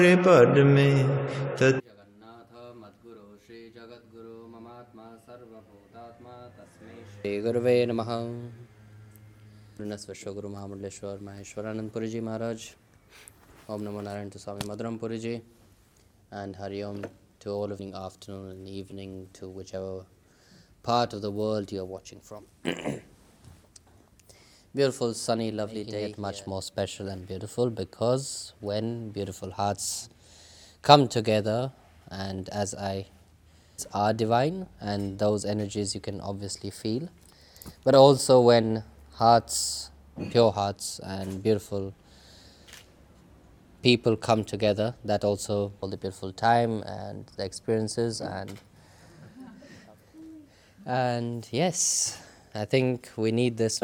पद में जगन्नाथ मद्गुरु श्री जगद्गुरु ममात्मा सर्वभूतात्मा तस्मै श्री गुरुवे नमः। विश्व गुरु महामंडलेश्वर माहेश्वरानंदपुरी जी महाराज. Om Namo Narayan to Swami Madhurampuri ji, and Hari Om to all of the afternoon and evening to whichever part of the world you are watching from. Beautiful, sunny, lovely day. It much more special and beautiful because when beautiful hearts come together, and as I are divine, and those energies you can obviously feel, but also when hearts, pure hearts and beautiful people come together, that also all the beautiful time and the experiences, and yes, I think we need this